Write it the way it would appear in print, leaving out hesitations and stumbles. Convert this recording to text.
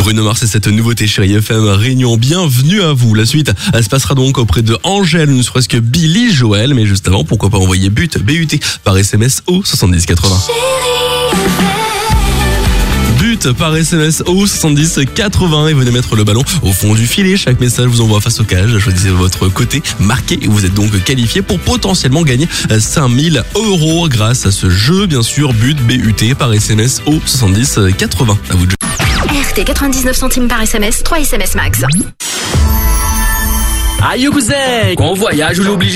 Bruno Mars et cette nouveauté Chérie FM Réunion, bienvenue à vous. La suite, elle se passera donc auprès de Angèle, ne serait-ce que Billy Joel, mais juste avant, pourquoi pas envoyer BUT par SMS au 70 80. BUT par SMS au 70 80 et venez mettre le ballon au fond du filet. Chaque message vous envoie face au cage. Choisissez votre côté, marquez et vous êtes donc qualifié pour potentiellement gagner 5000 € grâce à ce jeu. Bien sûr, BUT par SMS au 70 80. À vous de jouer. RT 99 centimes par SMS, 3 SMS max. Aïe cousin, quand on voyage, on est obligé